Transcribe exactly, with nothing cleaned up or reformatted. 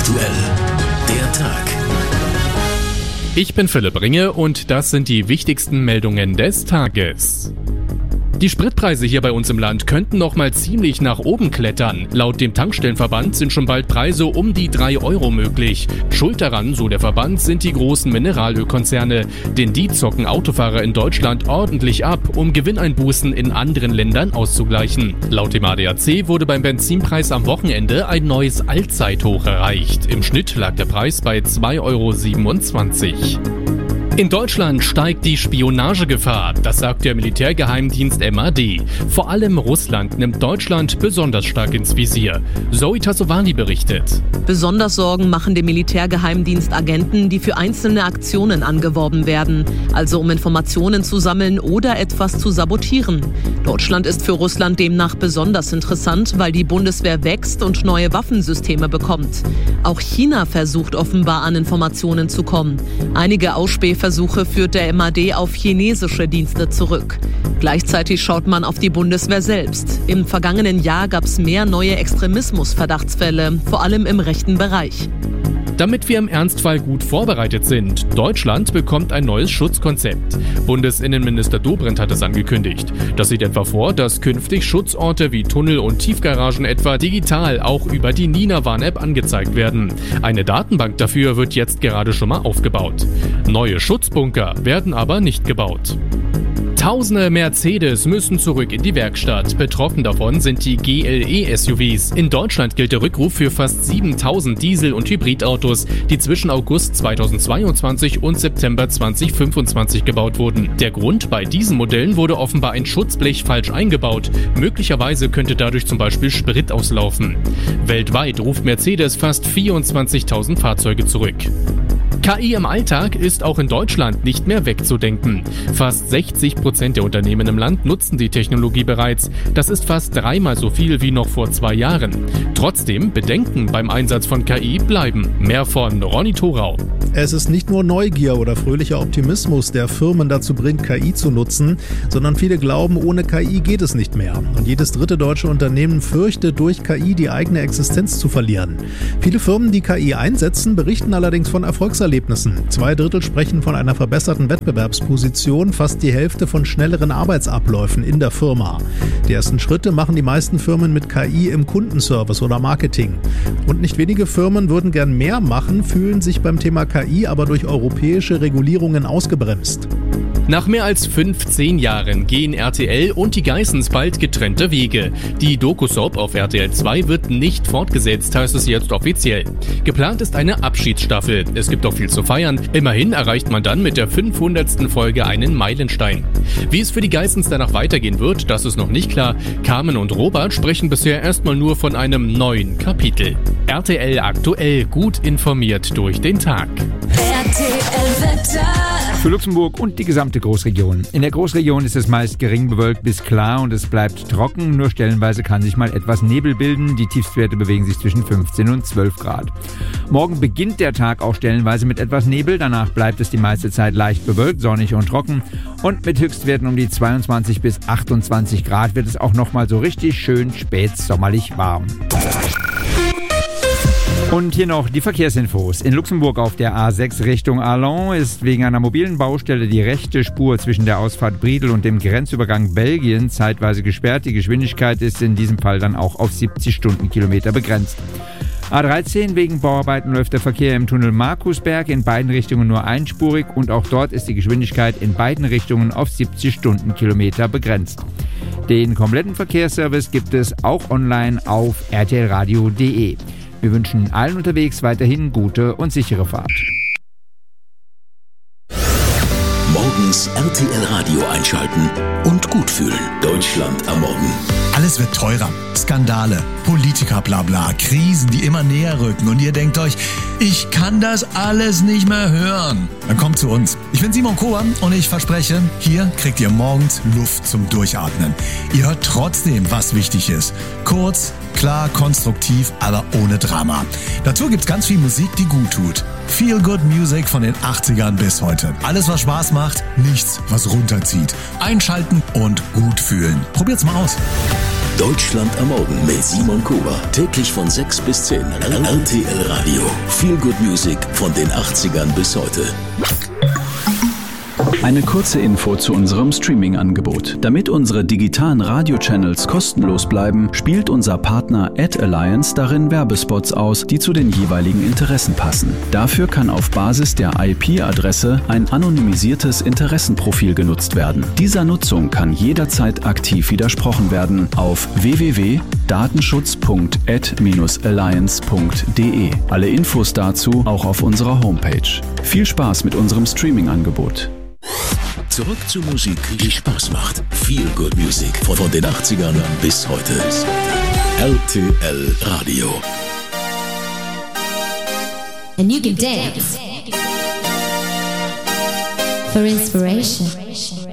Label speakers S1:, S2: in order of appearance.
S1: aktuell, der Tag.
S2: Ich bin Philipp Ringe und das sind die wichtigsten Meldungen des Tages. Die Spritpreise hier bei uns im Land könnten noch mal ziemlich nach oben klettern. Laut dem Tankstellenverband sind schon bald Preise um die drei Euro möglich. Schuld daran, so der Verband, sind die großen Mineralölkonzerne. Denn die zocken Autofahrer in Deutschland ordentlich ab, um Gewinneinbußen in anderen Ländern auszugleichen. Laut dem A D A C wurde beim Benzinpreis am Wochenende ein neues Allzeithoch erreicht. Im Schnitt lag der Preis bei zwei Euro siebenundzwanzig. In Deutschland steigt die Spionagegefahr, das sagt der Militärgeheimdienst M A D. Vor allem Russland nimmt Deutschland besonders stark ins Visier. Zoe Tassovani berichtet.
S3: Besonders Sorgen machen dem Militärgeheimdienst Agenten, die für einzelne Aktionen angeworben werden, also um Informationen zu sammeln oder etwas zu sabotieren. Deutschland ist für Russland demnach besonders interessant, weil die Bundeswehr wächst und neue Waffensysteme bekommt. Auch China versucht offenbar an Informationen zu kommen. Einige Ausspähversuche Versuche führt der M A D auf chinesische Dienste zurück. Gleichzeitig schaut man auf die Bundeswehr selbst. Im vergangenen Jahr gab es mehr neue Extremismus-Verdachtsfälle, vor allem im rechten Bereich.
S2: Damit wir im Ernstfall gut vorbereitet sind, Deutschland bekommt ein neues Schutzkonzept. Bundesinnenminister Dobrindt hat es angekündigt. Das sieht etwa vor, dass künftig Schutzorte wie Tunnel und Tiefgaragen etwa digital auch über die Nina Warn-App angezeigt werden. Eine Datenbank dafür wird jetzt gerade schon mal aufgebaut. Neue Schutzbunker werden aber nicht gebaut. Tausende Mercedes müssen zurück in die Werkstatt. Betroffen davon sind die G L E-S U Vs. In Deutschland gilt der Rückruf für fast siebentausend Diesel- und Hybridautos, die zwischen August zweitausendzweiundzwanzig und September zweitausendfünfundzwanzig gebaut wurden. Der Grund: bei diesen Modellen wurde offenbar ein Schutzblech falsch eingebaut. Möglicherweise könnte dadurch zum Beispiel Sprit auslaufen. Weltweit ruft Mercedes fast vierundzwanzigtausend Fahrzeuge zurück. K I im Alltag ist auch in Deutschland nicht mehr wegzudenken. Fast sechzig Prozent der Unternehmen im Land nutzen die Technologie bereits. Das ist fast dreimal so viel wie noch vor zwei Jahren. Trotzdem, Bedenken beim Einsatz von K I bleiben. Mehr von Ronny Thorau.
S4: Es ist nicht nur Neugier oder fröhlicher Optimismus, der Firmen dazu bringt, K I zu nutzen, sondern viele glauben, ohne K I geht es nicht mehr. Und jedes dritte deutsche Unternehmen fürchtet, durch K I die eigene Existenz zu verlieren. Viele Firmen, die K I einsetzen, berichten allerdings von Erfolgserlebnissen. Zwei Drittel sprechen von einer verbesserten Wettbewerbsposition, fast die Hälfte von schnelleren Arbeitsabläufen in der Firma. Die ersten Schritte machen die meisten Firmen mit K I im Kundenservice oder Marketing. Und nicht wenige Firmen würden gern mehr machen, fühlen sich beim Thema K I aber durch europäische Regulierungen ausgebremst.
S2: Nach mehr als fünfzehn Jahren gehen R T L und die Geissens bald getrennte Wege. Die Doku-Soap auf R T L zwei wird nicht fortgesetzt, heißt es jetzt offiziell. Geplant ist eine Abschiedsstaffel. Es gibt auch viel zu feiern. Immerhin erreicht man dann mit der fünfhundertsten Folge einen Meilenstein. Wie es für die Geissens danach weitergehen wird, das ist noch nicht klar. Carmen und Robert sprechen bisher erstmal nur von einem neuen Kapitel. R T L aktuell, gut informiert durch den Tag.
S5: R T L-Wetter.
S6: Für Luxemburg und die gesamte Großregion. In der Großregion ist es meist gering bewölkt bis klar und es bleibt trocken. Nur stellenweise kann sich mal etwas Nebel bilden. Die Tiefstwerte bewegen sich zwischen fünfzehn und zwölf Grad. Morgen beginnt der Tag auch stellenweise mit etwas Nebel. Danach bleibt es die meiste Zeit leicht bewölkt, sonnig und trocken. Und mit Höchstwerten um die zweiundzwanzig bis achtundzwanzig Grad wird es auch nochmal so richtig schön spätsommerlich warm. Und hier noch die Verkehrsinfos. In Luxemburg auf der A sechs Richtung Arlon ist wegen einer mobilen Baustelle die rechte Spur zwischen der Ausfahrt Briedel und dem Grenzübergang Belgien zeitweise gesperrt. Die Geschwindigkeit ist in diesem Fall dann auch auf siebzig Stundenkilometer begrenzt. A dreizehn, wegen Bauarbeiten läuft der Verkehr im Tunnel Markusberg in beiden Richtungen nur einspurig und auch dort ist die Geschwindigkeit in beiden Richtungen auf siebzig Stundenkilometer begrenzt. Den kompletten Verkehrsservice gibt es auch online auf r t l radio punkt d e. Wir wünschen allen unterwegs weiterhin gute und sichere Fahrt.
S1: Morgens R T L Radio einschalten und gut fühlen. Deutschland am Morgen.
S7: Alles wird teurer. Skandale, Politiker, blabla, Krisen, die immer näher rücken. Und ihr denkt euch, ich kann das alles nicht mehr hören. Dann kommt zu uns. Ich bin Simon Kober und ich verspreche, hier kriegt ihr morgens Luft zum Durchatmen. Ihr hört trotzdem, was wichtig ist. Kurz, klar, konstruktiv, aber ohne Drama. Dazu gibt's ganz viel Musik, die gut tut. Feel Good Music von den achtzigern bis heute. Alles, was Spaß macht, nichts, was runterzieht. Einschalten und gut fühlen. Probiert's mal aus.
S1: Deutschland am Morgen mit Simon Kober. Täglich von sechs bis zehn. R T L Radio. Feel Good Music von den achtzigern bis heute.
S8: Eine kurze Info zu unserem Streaming-Angebot. Damit unsere digitalen Radio-Channels kostenlos bleiben, spielt unser Partner Ad Alliance darin Werbespots aus, die zu den jeweiligen Interessen passen. Dafür kann auf Basis der I P-Adresse ein anonymisiertes Interessenprofil genutzt werden. Dieser Nutzung kann jederzeit aktiv widersprochen werden auf w w w punkt datenschutz punkt ad alliance punkt de. Alle Infos dazu auch auf unserer Homepage. Viel Spaß mit unserem Streaming-Angebot.
S1: Zurück zur Musik, die Spaß macht. Feel Good Music von den achtzigern bis heute. R T L Radio.
S5: And you can dance for inspiration.